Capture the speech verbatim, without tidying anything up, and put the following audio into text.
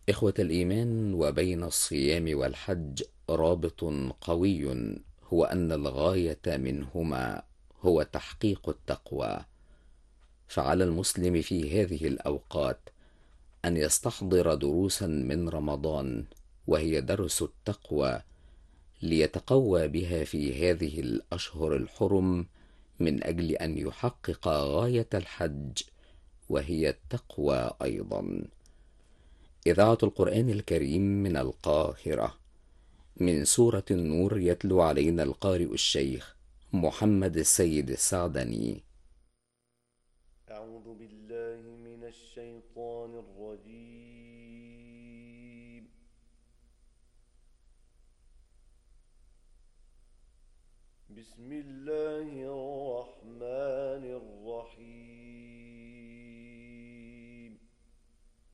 إخوة الإيمان، وبين الصيام والحج رابط قوي، هو أن الغاية منهما هو تحقيق التقوى. فعلى المسلم في هذه الأوقات أن يستحضر دروسا من رمضان، وهي درس التقوى، ليتقوى بها في هذه الأشهر الحرم، من أجل أن يحقق غاية الحج، وهي التقوى أيضا. إذاعة القرآن الكريم من القاهرة، من سورة النور، يتلو علينا القارئ الشيخ محمد السيد السعدني. أعوذ بالله من الشيطان الرجيم. بسم الله الرحمن الرحيم.